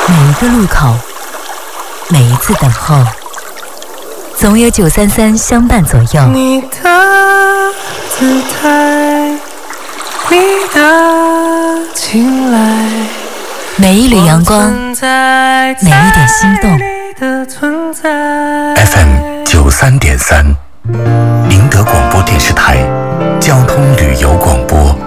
每一个路口，每一次等候，总有933相伴左右。 你的姿态，你的青睐， 每一缕阳光，每一点心动。 FM 93.3，宁德广播电视台交通旅游广播。